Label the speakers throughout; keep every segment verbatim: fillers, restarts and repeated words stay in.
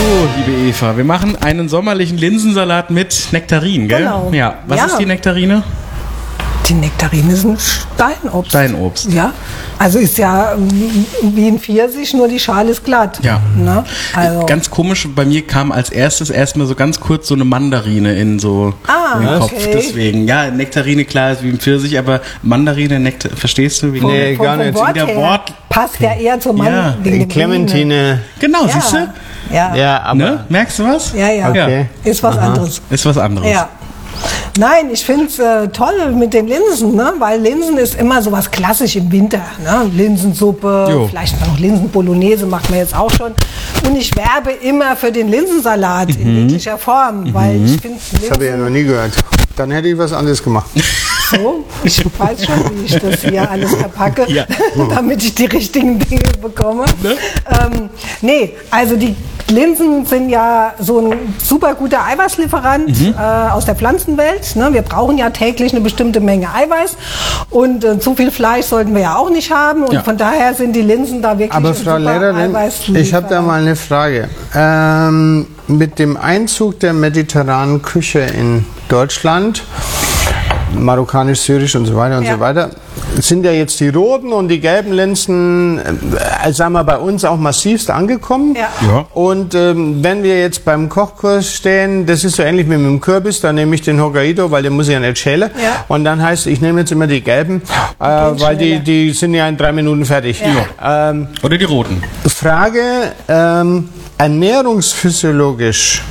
Speaker 1: liebe Eva, wir machen einen sommerlichen Linsensalat mit Nektarinen, gell?
Speaker 2: Genau.
Speaker 1: Ja. Was
Speaker 2: ja.
Speaker 1: ist die Nektarine?
Speaker 2: Die Nektarine sind Steinobst.
Speaker 1: Steinobst.
Speaker 2: Ja. Also ist ja wie ein Pfirsich, nur die Schale ist glatt.
Speaker 1: Ja.
Speaker 2: Ne? Also.
Speaker 1: Ganz komisch, bei mir kam als erstes erstmal so ganz kurz so eine Mandarine in so
Speaker 2: ah,
Speaker 1: in den Kopf.
Speaker 2: okay.
Speaker 1: Deswegen, ja, Nektarine klar ist wie ein Pfirsich, aber Mandarine, Nektar, verstehst du? Wie
Speaker 2: Vom,
Speaker 3: nee,
Speaker 2: vom,
Speaker 3: gar
Speaker 2: vom
Speaker 3: nicht.
Speaker 2: Wort
Speaker 1: Der
Speaker 2: her
Speaker 1: Wort-
Speaker 2: passt ja eher zur
Speaker 1: Ja.
Speaker 2: Mandarine.
Speaker 3: Clementine.
Speaker 1: Genau,
Speaker 2: Ja.
Speaker 1: siehst du?
Speaker 2: Ja.
Speaker 3: Ja, aber.
Speaker 1: Ne? Merkst du was?
Speaker 2: Ja, ja.
Speaker 3: Okay.
Speaker 2: Ist was
Speaker 3: Aha.
Speaker 2: anderes.
Speaker 1: Ist was anderes.
Speaker 2: Ja. Nein, ich finde es äh, toll mit den Linsen, ne? Weil Linsen ist immer so was klassisch im Winter. Ne? Linsensuppe,
Speaker 1: Jo.
Speaker 2: vielleicht noch Linsenbolognese macht man jetzt auch schon. Und ich werbe immer für den Linsensalat
Speaker 1: Mhm.
Speaker 2: in jeglicher Form, weil ich finde
Speaker 3: Das habe ich ja noch nie gehört. Dann hätte ich was anderes gemacht.
Speaker 2: so, ich weiß schon, wie ich das hier alles verpacke,
Speaker 1: Ja.
Speaker 2: damit ich die richtigen Dinge bekomme.
Speaker 1: Ne?
Speaker 2: Ähm, nee, also die Linsen sind ja so ein super guter Eiweißlieferant
Speaker 1: Mhm.
Speaker 2: äh, aus der Pflanzenwelt. Ne? Wir brauchen ja täglich eine bestimmte Menge Eiweiß und äh, zu viel Fleisch sollten wir ja auch nicht haben und
Speaker 1: Ja.
Speaker 2: von daher sind die Linsen da wirklich
Speaker 3: Aber
Speaker 2: ein
Speaker 3: Frau
Speaker 2: super
Speaker 3: Lehrerin, ich habe da
Speaker 2: Eiweißlieferant.
Speaker 3: mal eine Frage. Ähm, mit dem Einzug der mediterranen Küche in Deutschland, marokkanisch, syrisch und so weiter und
Speaker 2: Ja.
Speaker 3: so weiter, sind ja jetzt die roten und die gelben Linsen, äh, sagen wir, bei uns auch massivst angekommen.
Speaker 2: Ja.
Speaker 1: Ja.
Speaker 3: Und ähm, wenn wir jetzt beim Kochkurs stehen, das ist so ähnlich wie mit dem Kürbis, dann nehme ich den Hokkaido, weil den muss ich ja nicht schälen.
Speaker 2: Ja.
Speaker 3: Und dann heißt, ich nehme jetzt immer die gelben, äh, weil die,
Speaker 2: schneller.
Speaker 3: die sind ja in drei Minuten fertig.
Speaker 2: Ja.
Speaker 3: Ähm,
Speaker 1: Oder die roten.
Speaker 3: Frage, ähm, ernährungsphysiologisch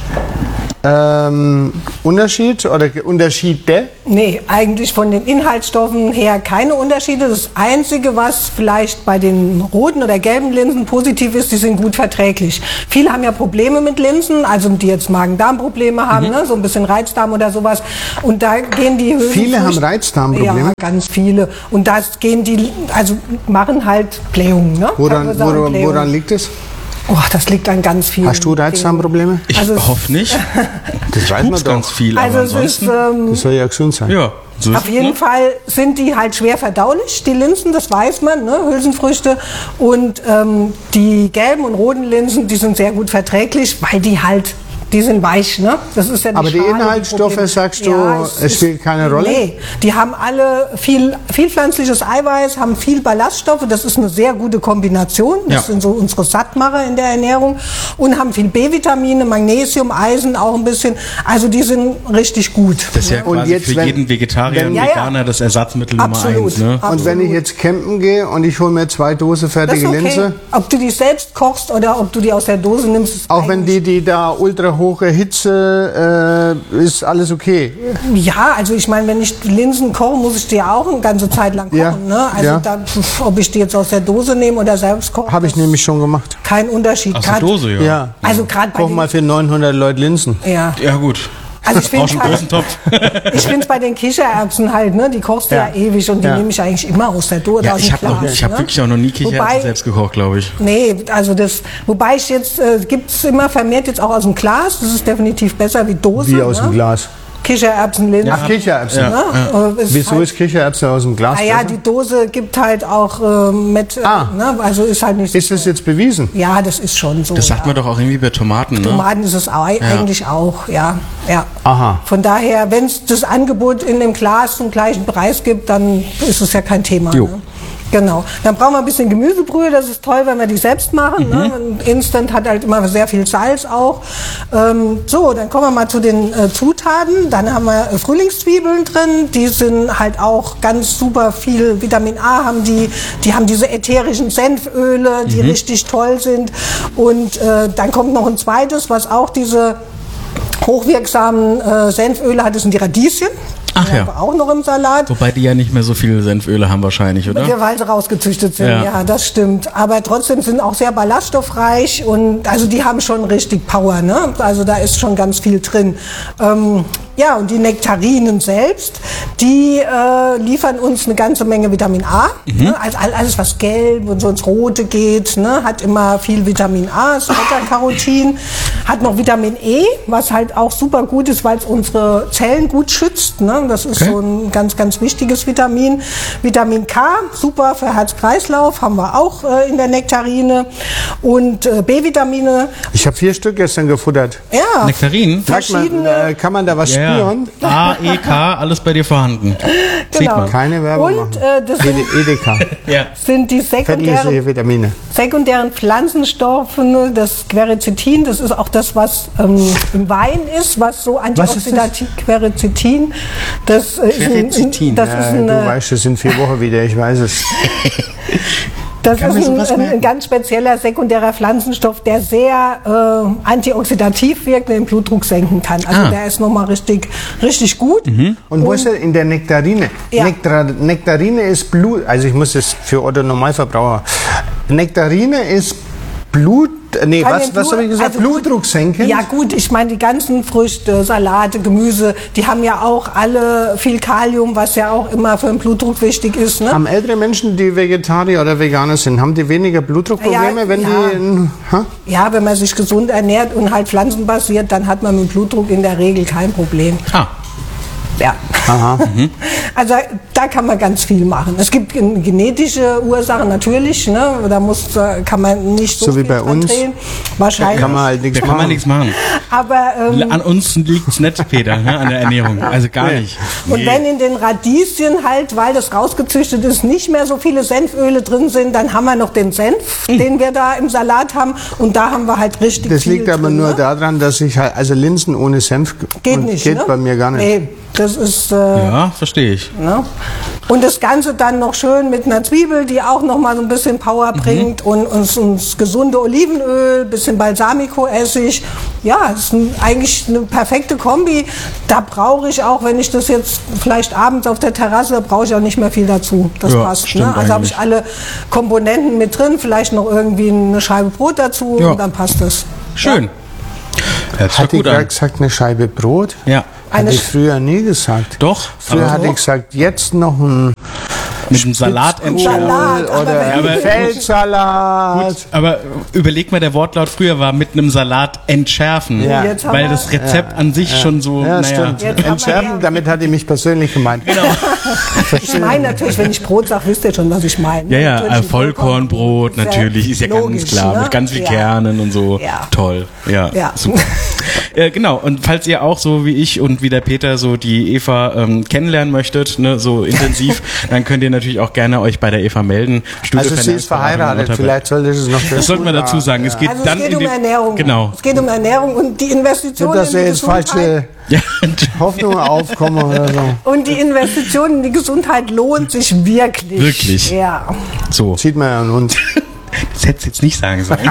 Speaker 3: ähm, Unterschied oder Ge- Unterschiede?
Speaker 2: Nee, eigentlich von den Inhaltsstoffen her keine Unterschiede. Das Einzige, was vielleicht bei den roten oder gelben Linsen positiv ist, die sind gut verträglich. Viele haben ja Probleme mit Linsen, also die jetzt Magen-Darm-Probleme haben, ne? So ein bisschen Reizdarm oder sowas. Und da gehen die Hülsenfrüchte-
Speaker 3: Viele haben Reizdarmprobleme?
Speaker 2: Ja, ganz viele. Und das gehen die, also machen halt Blähungen. Ne?
Speaker 3: Woran,
Speaker 2: Teilweise auch
Speaker 3: woran,
Speaker 2: Blähungen.
Speaker 3: woran liegt es?
Speaker 2: Oh, das liegt an ganz vielen.
Speaker 3: Hast du Reizdarmprobleme?
Speaker 1: Ich
Speaker 2: Also es-
Speaker 1: hoffe nicht.
Speaker 3: Das weiß
Speaker 1: Pups
Speaker 3: man
Speaker 1: ganz
Speaker 3: doch.
Speaker 1: viel,
Speaker 2: Also
Speaker 1: aber
Speaker 2: es ist,
Speaker 1: ansonsten...
Speaker 2: ähm,
Speaker 3: Das soll ja gesund sein.
Speaker 1: ja, so ist
Speaker 2: Auf
Speaker 1: es,
Speaker 2: jeden
Speaker 1: ne?
Speaker 2: Fall sind die halt schwer verdaulich, die Linsen, das weiß man, ne? Hülsenfrüchte. Und ähm, die gelben und roten Linsen, die sind sehr gut verträglich, weil die halt, die sind weich, ne? Das ist ja die
Speaker 3: Aber die
Speaker 2: Schale,
Speaker 3: Inhaltsstoffe,
Speaker 2: Problem.
Speaker 3: sagst du,
Speaker 2: es
Speaker 3: es
Speaker 2: ist-
Speaker 3: spielt keine Rolle?
Speaker 2: Nee, die haben alle viel, viel pflanzliches Eiweiß, haben viel Ballaststoffe, das ist eine sehr gute Kombination. Das
Speaker 1: Ja.
Speaker 2: sind so unsere Sattmacher in der Ernährung und haben viel B-Vitamine, Magnesium, Eisen auch ein bisschen. Also die sind richtig gut.
Speaker 1: Das ist ja
Speaker 3: Und
Speaker 1: quasi
Speaker 3: jetzt,
Speaker 1: für
Speaker 3: wenn-
Speaker 1: jeden Vegetarier
Speaker 3: wenn-
Speaker 1: und
Speaker 2: Ja, ja.
Speaker 1: Veganer das Ersatzmittel
Speaker 2: Absolut.
Speaker 1: Nummer eins. Ne?
Speaker 2: Absolut.
Speaker 3: Und wenn ich jetzt campen gehe und ich hole mir zwei Dosen
Speaker 2: Das
Speaker 3: fertige
Speaker 2: ist okay.
Speaker 3: Linse,
Speaker 2: Ob du die selbst kochst oder ob du die aus der Dose nimmst, ist
Speaker 3: auch wenn
Speaker 2: eigentlich-
Speaker 3: die, die da ultra hohe Hitze, äh, ist alles okay.
Speaker 2: Ja, also ich meine, wenn ich Linsen koche, muss ich die ja auch eine ganze Zeit lang kochen.
Speaker 3: Ja,
Speaker 2: Ne? Also
Speaker 3: ja.
Speaker 2: da, pf, ob ich die jetzt aus der Dose nehme oder selbst koche,
Speaker 3: Habe ich
Speaker 2: das
Speaker 3: nämlich schon gemacht.
Speaker 2: ist kein Unterschied.
Speaker 1: Aus der
Speaker 2: Grad-
Speaker 1: Dose, ja.
Speaker 3: Ja.
Speaker 2: Also gerade bei
Speaker 3: Koch
Speaker 2: den,
Speaker 3: mal für neunhundert Leute Linsen.
Speaker 2: ja.
Speaker 1: Ja, gut.
Speaker 2: Also ich
Speaker 1: Brauchst
Speaker 2: finde
Speaker 1: einen großen Topf.
Speaker 2: ich finde es bei den Kichererbsen halt, ne, die kochst du ja,
Speaker 3: Ja.
Speaker 2: ewig und die
Speaker 3: Ja.
Speaker 2: nehme ich eigentlich immer aus der Dose,
Speaker 1: Ja,
Speaker 2: aus
Speaker 1: ich
Speaker 2: dem
Speaker 1: habe noch,
Speaker 2: Glas.
Speaker 1: ich hab
Speaker 2: ne?
Speaker 1: wirklich auch noch nie Kichererbsen
Speaker 2: Wobei-
Speaker 1: selbst gekocht, glaube ich.
Speaker 2: Nee, also das, wobei ich jetzt, äh, gibt es immer vermehrt jetzt auch aus dem Glas, das ist definitiv besser wie Dose.
Speaker 3: Wie aus
Speaker 2: ne?
Speaker 3: dem Glas.
Speaker 2: Kichererbsenlinsen.
Speaker 3: Ach, Kichererbsen.
Speaker 1: Ja.
Speaker 2: Ne? Äh, ist
Speaker 3: Wieso
Speaker 2: halt,
Speaker 3: ist Kichererbsen aus dem Glas?
Speaker 2: naja,
Speaker 3: besser?
Speaker 2: die Dose gibt halt auch äh, mit, äh,
Speaker 3: Ah.
Speaker 2: ne? Also ist halt nicht
Speaker 3: Ist das jetzt bewiesen?
Speaker 2: Ja, das ist schon so.
Speaker 1: Das sagt
Speaker 2: ja.
Speaker 1: man doch auch irgendwie bei Tomaten, ne?
Speaker 2: Tomaten ist es auch, eigentlich auch, ja. ja.
Speaker 3: Aha.
Speaker 2: Von daher, wenn es das Angebot in dem Glas zum gleichen Preis gibt, dann ist es ja kein Thema.
Speaker 3: Jo.
Speaker 2: Ne? Genau. Dann brauchen wir ein bisschen Gemüsebrühe, das ist toll, wenn wir die selbst machen. Ne? Und Instant hat halt immer sehr viel Salz auch. Ähm, so, dann kommen wir mal zu den äh, Zutaten. Dann haben wir äh, Frühlingszwiebeln drin, die sind halt auch ganz super viel Vitamin A haben die, die haben diese ätherischen Senföle, die richtig toll sind. Und äh, dann kommt noch ein zweites, was auch diese hochwirksamen äh, Senföle hat, das sind die Radieschen.
Speaker 1: Ach
Speaker 2: Die
Speaker 1: ja.
Speaker 2: haben wir auch noch im Salat.
Speaker 1: Wobei die ja nicht mehr so viele Senföle haben wahrscheinlich, oder?
Speaker 2: Ja, weil sie rausgezüchtet sind,
Speaker 1: Ja.
Speaker 2: ja. das stimmt. Aber trotzdem sind auch sehr ballaststoffreich und also die haben schon richtig Power, ne? Also da ist schon ganz viel drin. Ähm, ja, und die Nektarinen selbst, die äh, liefern uns eine ganze Menge Vitamin A. Mhm. Ne? Also alles, was gelb und so ins Rote geht, ne? Hat immer viel Vitamin A, das Beta-Carotin, hat noch Vitamin E, was halt auch super gut ist, weil es unsere Zellen gut schützt. Ne? Das ist okay. so ein ganz, ganz wichtiges Vitamin. Vitamin K, super für Herz-Kreislauf, haben wir auch äh, in der Nektarine. Und äh, B-Vitamine.
Speaker 3: Ich habe vier Stück gestern gefuttert.
Speaker 2: Ja.
Speaker 1: Nektarinen?
Speaker 3: Verschiedene. Man, äh, kann man da was ja, spüren?
Speaker 1: A, E, K, alles bei dir vorhanden.
Speaker 2: Genau.
Speaker 1: Sieht man.
Speaker 3: Keine Werbung
Speaker 2: Und
Speaker 3: machen.
Speaker 2: Äh, das sind,
Speaker 3: E D K.
Speaker 1: ja.
Speaker 2: sind die sekundären,
Speaker 3: Vitamine.
Speaker 2: sekundären Pflanzenstoffe, ne, das Quercetin, das ist auch das, was ähm, im Wein ist, was so antioxidativ. Quercetin, das äh, ist ein,
Speaker 1: Quercetin.
Speaker 2: das
Speaker 3: Ja,
Speaker 2: ist ein,
Speaker 3: du weißt, es in vier Wochen wieder, ich weiß es.
Speaker 2: Das ist ein, ein, ein ganz spezieller sekundärer Pflanzenstoff, der sehr äh, antioxidativ wirkt und den Blutdruck senken kann. Also ah. der ist nochmal richtig, richtig gut.
Speaker 3: Mhm. Und, und wo ist er in der Nektarine?
Speaker 2: Ja.
Speaker 3: Nektar, Nektarine ist Blut, also ich muss es für Otto Normalverbraucher. Nektarine ist Blut, nee,
Speaker 2: Kann
Speaker 3: was, was habe ich gesagt?
Speaker 2: Also
Speaker 3: Blutdruck senken?
Speaker 2: Ja gut, ich meine die ganzen Früchte, Salate, Gemüse, die haben ja auch alle viel Kalium, was ja auch immer für den Blutdruck wichtig ist. Ne?
Speaker 3: Haben ältere Menschen, die Vegetarier oder Veganer sind, haben die weniger Blutdruckprobleme,
Speaker 2: ja,
Speaker 3: wenn
Speaker 2: ja.
Speaker 3: die... Ha?
Speaker 2: Ja, wenn man sich gesund ernährt und halt pflanzenbasiert, dann hat man mit Blutdruck in der Regel kein Problem.
Speaker 1: Ah.
Speaker 2: Ja.
Speaker 3: Aha. Mhm.
Speaker 2: Also da kann man ganz viel machen. Es gibt genetische Ursachen natürlich, ne? Da muss, kann man nicht so,
Speaker 3: so
Speaker 2: viel
Speaker 3: wie bei uns.
Speaker 2: drehen. Wahrscheinlich.
Speaker 3: Da kann man halt nichts
Speaker 1: da
Speaker 3: machen.
Speaker 1: Kann man nichts machen.
Speaker 2: Aber, ähm,
Speaker 1: an uns liegt es nicht, Peter, ne? An der Ernährung. Also gar
Speaker 3: nee.
Speaker 1: nicht.
Speaker 2: Und
Speaker 1: Nee.
Speaker 2: wenn in den Radieschen halt, weil das rausgezüchtet ist, nicht mehr so viele Senföle drin sind, dann haben wir noch den Senf, mhm. den wir da im Salat haben. Und da haben wir halt richtig
Speaker 3: Das
Speaker 2: viel
Speaker 3: liegt aber
Speaker 2: drin,
Speaker 3: nur
Speaker 2: ne?
Speaker 3: daran, dass ich halt, also Linsen ohne Senf
Speaker 2: Geht nicht,
Speaker 3: geht
Speaker 2: ne?
Speaker 3: bei mir gar nicht.
Speaker 2: Nee, das ist... Äh,
Speaker 1: Ja, verstehe ich.
Speaker 2: Ne? Und das Ganze dann noch schön mit einer Zwiebel, die auch noch mal so ein bisschen Power bringt, mhm. und uns, uns gesunde Olivenöl, bisschen Balsamico-Essig. Ja, das ist ein, eigentlich eine perfekte Kombi. Da brauche ich auch, wenn ich das jetzt vielleicht abends auf der Terrasse, da brauche ich auch nicht mehr viel dazu. Das
Speaker 1: Ja,
Speaker 2: passt.
Speaker 1: stimmt
Speaker 2: Ne? Also habe
Speaker 1: eigentlich.
Speaker 2: ich alle Komponenten mit drin, vielleicht noch irgendwie eine Scheibe Brot dazu,
Speaker 1: Ja.
Speaker 2: und dann passt das.
Speaker 1: Schön.
Speaker 2: Ja.
Speaker 1: Hört sich
Speaker 3: Hat die
Speaker 1: gut
Speaker 3: gerade
Speaker 1: an.
Speaker 3: gesagt, eine Scheibe Brot?
Speaker 1: Ja.
Speaker 2: Eine
Speaker 3: Hatte ich
Speaker 2: Sch-
Speaker 3: früher nie gesagt.
Speaker 1: Doch.
Speaker 3: Früher
Speaker 1: aber
Speaker 3: hatte ich gesagt, jetzt noch ein
Speaker 1: mit dem Salat
Speaker 2: Salat,
Speaker 1: entschärfen.
Speaker 2: aber
Speaker 3: oder
Speaker 2: wenn-
Speaker 1: Aber-
Speaker 3: ein Feldsalat.
Speaker 1: Aber überleg mal, der Wortlaut früher war mit einem Salat entschärfen.
Speaker 3: Ja.
Speaker 2: Jetzt haben
Speaker 1: Weil
Speaker 2: wir-
Speaker 1: das Rezept an sich schon so,
Speaker 3: Ja,
Speaker 1: naja.
Speaker 3: stimmt.
Speaker 2: Jetzt haben wir
Speaker 3: Entschärfen,
Speaker 2: ja-
Speaker 3: damit hat die mich persönlich gemeint.
Speaker 1: Genau.
Speaker 2: Ich meine natürlich, wenn ich Brot sage, wisst ihr schon, was ich meine.
Speaker 1: Ja, ja,
Speaker 2: Natürlich
Speaker 1: äh,
Speaker 2: ein
Speaker 1: Vollkornbrot,
Speaker 2: Ist ja
Speaker 1: natürlich, ist ja
Speaker 2: logisch,
Speaker 1: ganz klar,
Speaker 2: ne?
Speaker 1: mit ganz viel
Speaker 2: Ja.
Speaker 1: Kernen und so.
Speaker 2: Ja.
Speaker 1: Toll, ja,
Speaker 2: Ja.
Speaker 1: super. äh, genau, und falls ihr auch so wie ich und wie der Peter so die Eva ähm, kennenlernen möchtet, ne, so intensiv, dann könnt ihr natürlich auch gerne euch bei der Eva melden.
Speaker 3: Also sie ist verheiratet, vielleicht sollte ich es noch
Speaker 1: Das sollte man dazu sagen. Es geht
Speaker 2: Also
Speaker 1: dann
Speaker 2: es geht
Speaker 1: in
Speaker 2: um
Speaker 1: den,
Speaker 2: Ernährung.
Speaker 1: Genau.
Speaker 2: Es geht um Ernährung und die Investitionen
Speaker 3: dass
Speaker 2: in
Speaker 3: er
Speaker 2: die
Speaker 3: jetzt
Speaker 2: Gesundheit.
Speaker 3: falsche
Speaker 1: Ja.
Speaker 3: Hoffnungen aufkommen oder so.
Speaker 2: Und die Investition in die Gesundheit lohnt sich wirklich.
Speaker 1: Wirklich.
Speaker 2: Ja.
Speaker 1: So,
Speaker 3: Sieht man ja an uns.
Speaker 1: das hättest du jetzt nicht sagen sollen.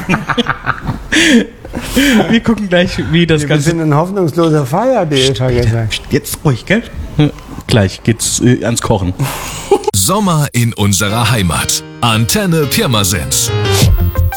Speaker 1: Wir gucken gleich, wie das
Speaker 3: Wir
Speaker 1: Ganze...
Speaker 3: sind ein hoffnungsloser Fall, hat die Eva gesagt.
Speaker 1: Jetzt ruhig, gell? Gleich geht's äh, ans Kochen.
Speaker 4: Sommer in unserer Heimat. Antenne Pirmasens.